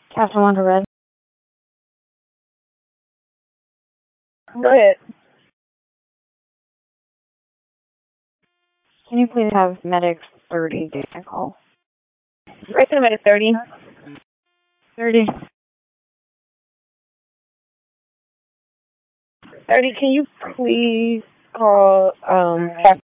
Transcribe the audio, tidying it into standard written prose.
Captain Wonder Red. Go ahead. Can you please have medics 30 give me a call? Right to medic 30. 30. 30, can you please call